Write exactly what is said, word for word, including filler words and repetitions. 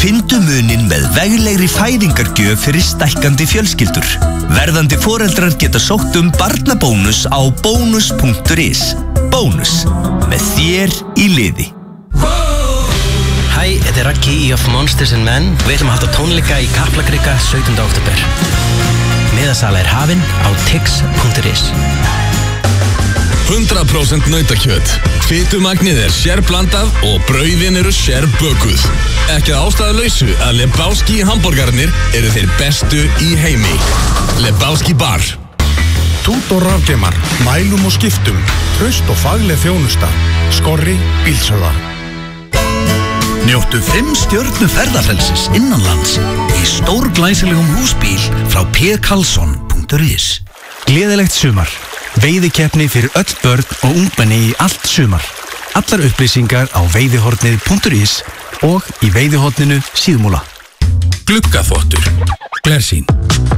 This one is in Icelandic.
Fyndu muninn með veglegri fæðingargjöf fyrir stækkandi fjölskyldur. Verðandi foreldrar geta sótt um barnabónus á bónus punktur is. Bónus, með þér í liði. Hæ, þetta er Raggi í Of Monsters and Men. Við ætlum að halda tónleika í Kaplakrika sautjánda október. Miðasala er hafin á tix punktur is. hundrað prósent nautakjöt. Fitumagnið er sérblandað og brauðin eru sérbökuð. Ekki að ástæðulausu að Lebowski hamborgarnir eru þeir bestu í heimi. Lebowski bar. Tútor rafgeimar, mælum og skiptum, traust og fagleg þjónusta. Skorri bílsöða. Njóttu fimm stjörnu ferðafrelsis innanlands í stórglæsilegum húsbíl frá p karlsson punktur is. Gleðilegt sumar. Veiðikeppni fyrir öll börn og ungmenni í allt sumar. Allar upplýsingar á veiðihornið punktur is og í veiðihorninu Síðmúla. Gluggaþvottur. Glersýn.